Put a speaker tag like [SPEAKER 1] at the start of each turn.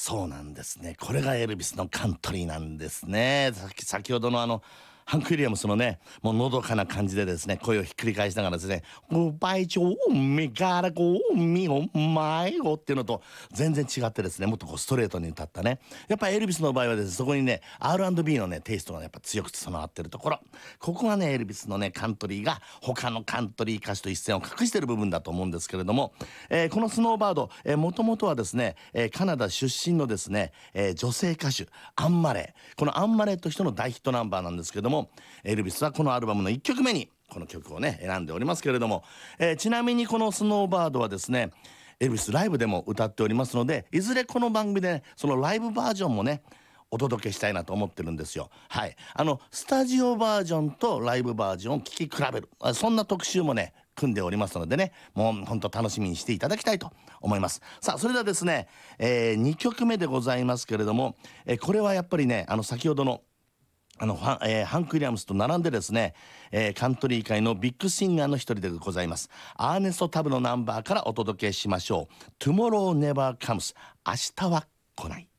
[SPEAKER 1] そうなんですね。これがエルビスのカントリーなんですね。先ほどのハンク・ウィリアムスのね、もうのどかな感じでですね、声をひっくり返しながらですね、もう倍長みからこうみお前をっていうのと全然違ってですね、もっとこうストレートに歌ったね。やっぱエルビスの場合はですね、そこにね、R&B のね、テイストがやっぱ強く備わってるところ。ここがね、エルビスのね、カントリーが他のカントリー歌手と一線を画してる部分だと思うんですけれども、このスノーバード、もともとはですね、カナダ出身のですね、女性歌手、アンマレー。このアンマレーとしての大ヒットナンバーなんですけども、エルビスはこのアルバムの1曲目にこの曲をね選んでおりますけれども、ちなみにこのスノーバードはですねエルビスライブでも歌っておりますので、いずれこの番組で、ね、そのライブバージョンもねお届けしたいなと思ってるんですよ。はい、スタジオバージョンとライブバージョンを聴き比べる、そんな特集もね組んでおりますのでね、もう本当楽しみにしていただきたいと思います。さあそれではですね、2曲目でございますけれども、これはやっぱりね先ほどのハンク・ウィリアムスと並んでですね、カントリー界のビッグシンガーの一人でございますアーネスト・タブのナンバーからお届けしましょう。 Tomorrow Never Comes、 明日は来ない。